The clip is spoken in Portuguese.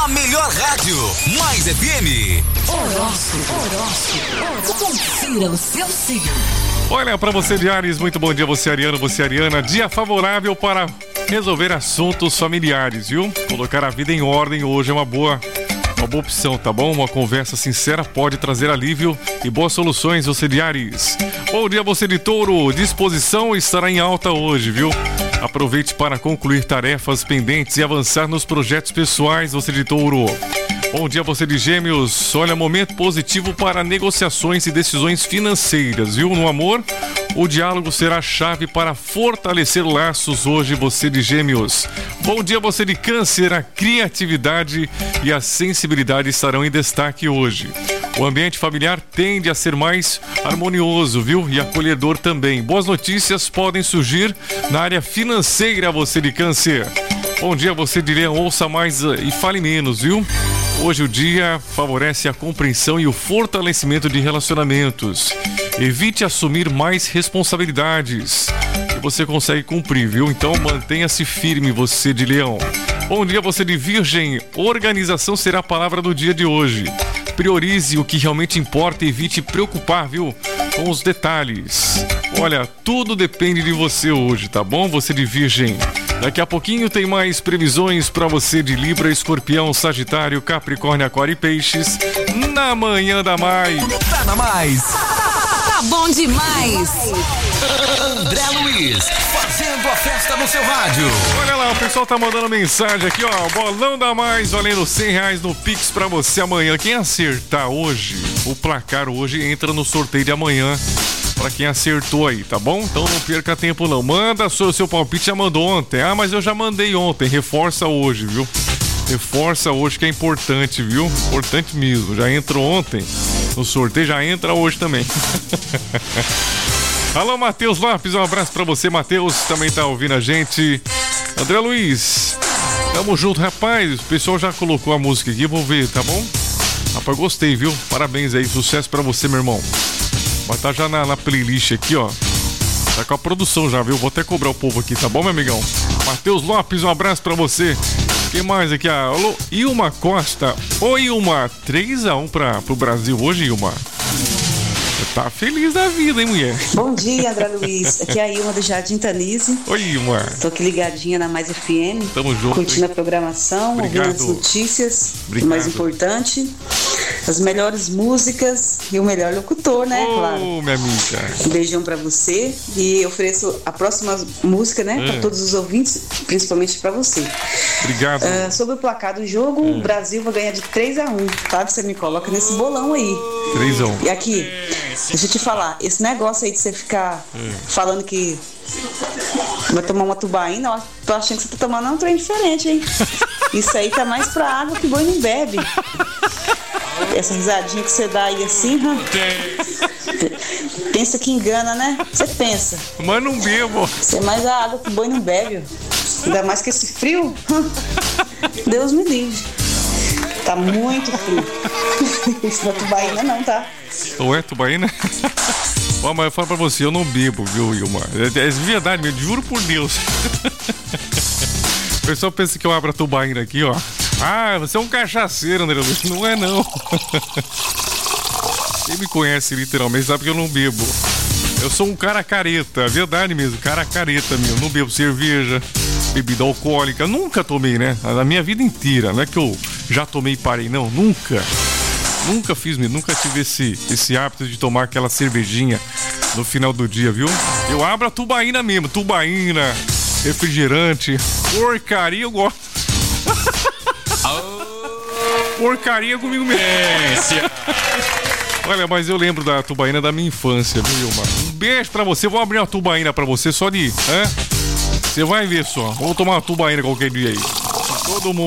A melhor rádio, Mais FM. Horóscopo. Confira o seu signo. Olha, para você de Áries, muito bom dia, você ariano, você ariana. Dia favorável para resolver assuntos familiares, viu? Colocar a vida em ordem hoje é uma boa opção, tá bom? Uma conversa sincera pode trazer alívio e boas soluções, você de Áries. Bom dia, você de Touro. Disposição estará em alta hoje, viu? Aproveite para concluir tarefas pendentes e avançar nos projetos pessoais, você de Touro. Bom dia, você de Gêmeos. Olha, momento positivo para negociações e decisões financeiras, viu? No amor, o diálogo será a chave para fortalecer laços hoje, você de Gêmeos. Bom dia, você de Câncer. A criatividade e a sensibilidade estarão em destaque hoje. O ambiente familiar tende a ser mais harmonioso, viu? E acolhedor também. Boas notícias podem surgir na área financeira, você de Câncer. Bom dia, você de Leão. Ouça mais e fale menos, viu? Hoje o dia favorece a compreensão e o fortalecimento de relacionamentos. Evite assumir mais responsabilidades que você consegue cumprir, viu? Então mantenha-se firme, você de Leão. Bom dia, você de Virgem. Organização será a palavra do dia de hoje. Priorize o que realmente importa e evite preocupar, viu? Com os detalhes. Olha, tudo depende de você hoje, tá bom? Você de Virgem. Daqui a pouquinho tem mais previsões para você de Libra, Escorpião, Sagitário, Capricórnio, Aquário e Peixes na Manhã da Mais. Tá na Mais. Tá bom demais. André Luiz, fazendo a festa no seu rádio. Olha lá, o pessoal tá mandando mensagem aqui, ó. Bolão da Mais, valendo R$100 no Pix pra você amanhã. Quem acertar hoje, o placar hoje entra no sorteio de amanhã. Pra quem acertou aí, tá bom? Então não perca tempo não. Manda seu palpite, já mandou ontem. Ah, mas eu já mandei ontem. Reforça hoje, viu? Reforça hoje que é importante, viu? Importante mesmo. Já entrou ontem no sorteio, já entra hoje também. Alô, Matheus Lopes, um abraço pra você, Matheus. Também tá ouvindo a gente. André Luiz, tamo junto, rapaz. O pessoal já colocou a música aqui, vou ver, tá bom? Rapaz, gostei, viu? Parabéns aí, sucesso pra você, meu irmão. Vai estar já na playlist aqui, ó. Tá com a produção já, viu? Vou até cobrar o povo aqui, tá bom, meu amigão? Matheus Lopes, um abraço pra você. Quem mais aqui? Alô, Ilma Costa. Oi, Ilma. 3-1 pro Brasil hoje, Ilma. Você tá feliz da vida, hein, mulher? Bom dia, André Luiz. Aqui é a Ilma do Jardim Tanise. Oi, Ilma. Tô aqui ligadinha na Mais FM. Tamo junto. Curtindo a programação, ouvindo as notícias. Obrigado. O mais importante, as melhores músicas e o melhor locutor, né? Claro. Minha amiga. Um beijão pra você e ofereço a próxima música, né? Pra todos os ouvintes, principalmente pra você. Obrigado. Sobre o placar do jogo, o Brasil vai ganhar de 3-1, tá? Você me coloca nesse bolão aí. 3-1. E aqui, deixa eu te falar, esse negócio aí de você ficar falando que vai tomar uma tubaína, eu tô achando que você tá tomando um trem diferente, hein? Isso aí tá mais pra água que boi não bebe. Essa risadinha que você dá aí assim, pensa que engana, né? Você pensa. Mas não bebo. Você é mais a água que boi não bebe. Ainda mais que esse frio. Deus me livre. Tá muito frio. Isso não é tubaína não, tá? Ou é tubaína? Ó, mas eu falo pra você, eu não bebo, viu, Ilma? É verdade mesmo, juro por Deus. O pessoal pensa que eu abro a tubaína aqui, ó. Ah, você é um cachaceiro, André Luiz. Não é, não. Quem me conhece literalmente sabe que eu não bebo. Eu sou um cara careta, verdade mesmo, cara careta mesmo. Não bebo cerveja, bebida alcoólica. Nunca tomei, né? Na minha vida inteira. Não é que eu já tomei e parei, não. Nunca. Nunca fiz mesmo. Nunca tive esse hábito de tomar aquela cervejinha no final do dia, viu? Eu abro a tubaína mesmo. Tubaína, refrigerante. Porcaria eu gosto. Porcaria comigo mesmo. Olha, mas eu lembro da tubaína da minha infância, viu, Ilma? Um beijo pra você. Vou abrir uma tubaína pra você só de... Você vai ver só. Vamos tomar uma tubaína qualquer dia aí. Todo mundo.